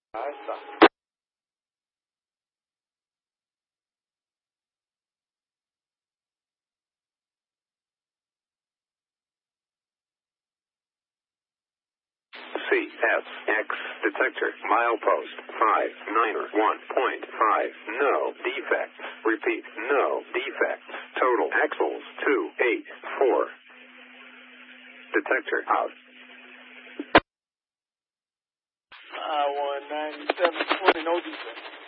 Ahí está. CSX detector milepost 591.5. No defects. Repeat, no defects. Total axles 284. Detector out. 197.20, no defect.